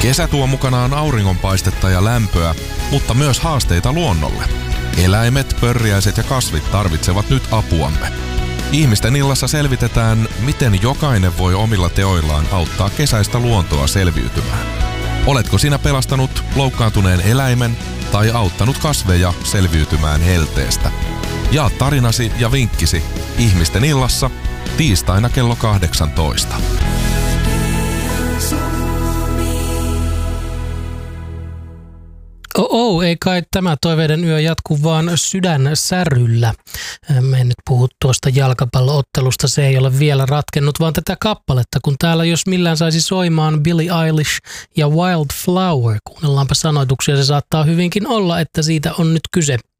Kesä tuo mukanaan auringonpaistetta ja lämpöä, mutta myös haasteita luonnolle. Eläimet, pörriäiset ja kasvit tarvitsevat nyt apuamme. Ihmisten illassa selvitetään, miten jokainen voi omilla teoillaan auttaa kesäistä luontoa selviytymään. Oletko sinä pelastanut loukkaantuneen eläimen tai auttanut kasveja selviytymään helteestä? Jaa tarinasi ja vinkkisi Ihmisten illassa tiistaina kello 18. Ei kai tämä toiveiden yö jatku vaan sydän säryllä. Me en nyt puhu tuosta jalkapalloottelusta, se ei ole vielä ratkennut, vaan tätä kappaletta, kun täällä jos millään saisi soimaan Billie Eilish ja Wildflower. Kuunnellaanpa sanoituksia, se saattaa hyvinkin olla, että siitä on nyt kyse.